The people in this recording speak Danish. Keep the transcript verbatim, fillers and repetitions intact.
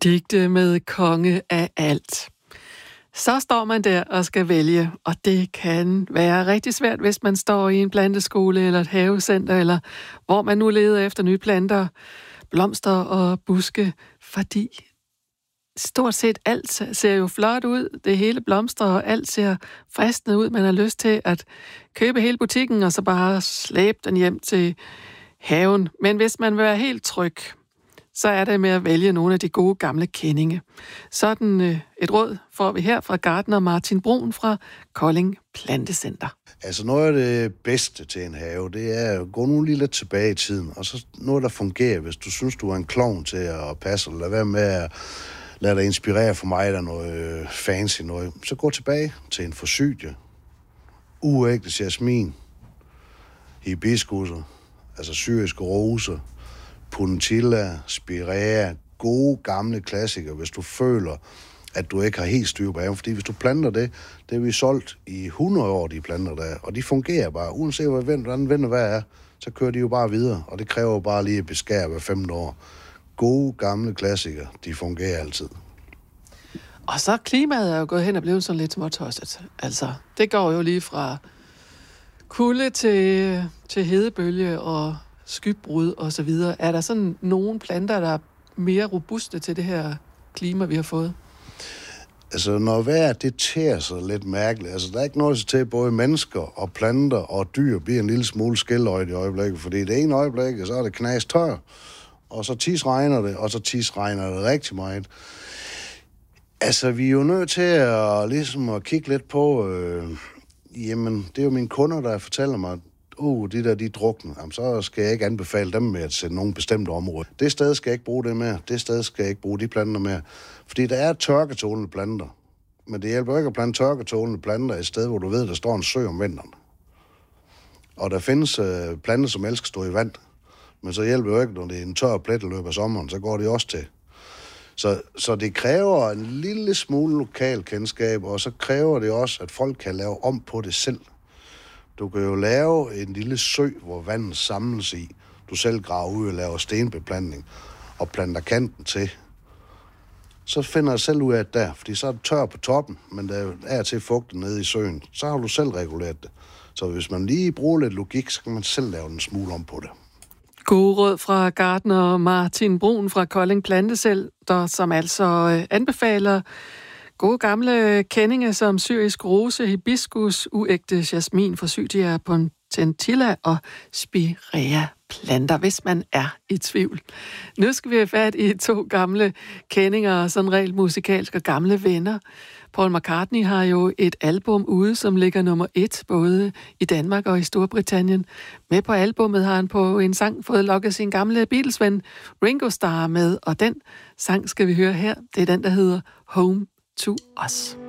Digte med konge af alt. Så står man der og skal vælge, og det kan være rigtig svært, hvis man står i en planteskole eller et havecenter, eller hvor man nu leder efter nye planter, blomster og buske, fordi stort set alt ser jo flot ud. Det hele blomstrer, og alt ser fristende ud. Man har lyst til at købe hele butikken, og så bare slæbe den hjem til haven. Men hvis man vil være helt tryg, så er det med at vælge nogle af de gode gamle kendinge. Sådan øh, et råd får vi her fra gartner Martin Brun fra Kolding Plantecenter. Altså noget af det bedste til en have, det er at gå nu lige lidt tilbage i tiden, og så noget, der fungerer. Hvis du synes, du er en klovn til at passe, eller lad være med at lade dig inspirere for mig, der noget fancy noget, så gå tilbage til en forsytie, uægte jasmin, hibiskusser, altså syriske roser, puntilla, spirea, gode gamle klassikere, hvis du føler, at du ikke har helt styr på haven. Fordi hvis du planter det, det er vi solgt i hundrede år, de planter der, og de fungerer bare. Uanset hvordan vind og vejr er, så kører de jo bare videre, og det kræver bare lige at beskære hver femte år. Gode gamle klassikere, de fungerer altid. Og så klimaet er jo gået hen og blevet sådan lidt småtosset. Altså, det går jo lige fra kulde til, til hedebølge og skybrud og så videre. Er der sådan nogle planter, der er mere robuste til det her klima, vi har fået? Altså, når vejret det tærer sig lidt mærkeligt, altså der er ikke noget til, både mennesker og planter og dyr bliver en lille smule skældøjt i øjeblikket, fordi det ene øjeblik, så er det knas tør, og så tis regner det, og så tis regner det rigtig meget. Altså, vi er jo nødt til at, ligesom at kigge lidt på, øh, jamen, det er jo mine kunder, der fortæller mig, uh, de der, de drukner, jamen, så skal jeg ikke anbefale dem med at sætte nogle bestemte områder. Det sted skal jeg ikke bruge det mere, det sted skal jeg ikke bruge de planter mere. Fordi der er tørketålende planter, men det hjælper ikke at plante tørketålende planter et sted, hvor du ved, der står en sø om vinteren. Og der findes øh, planter, som elsker at stå i vand, men så hjælper det jo ikke, når det er en tør plet i løbet af sommeren, så går det også til. Så, så det kræver en lille smule lokal kendskab, og så kræver det også, at folk kan lave om på det selv. Du kan jo lave en lille sø, hvor vandet samles i. Du selv graver ud og laver stenbeplantning og planter kanten til. Så finder jeg selv ud af det der, fordi så er det tør på toppen, men der er til fugten nede i søen. Så har du selv reguleret det. Så hvis man lige bruger lidt logik, så kan man selv lave en smule om på det. Gode råd fra gartner Martin Brun fra Kolding Plantecenter, som altså anbefaler gode gamle kendinge som syrisk rose, hibiskus, uægte jasmin, forsytia, puntilla og spirea planter, hvis man er i tvivl. Nu skal vi have fat i to gamle kendinger og sådan rent musikalske gamle venner. Paul McCartney har jo et album ude, som ligger nummer et, både i Danmark og i Storbritannien. Med på albummet har han på en sang fået lokket sin gamle Beatles-ven Ringo Starr med, og den sang skal vi høre her. Det er den, der hedder Home to Us.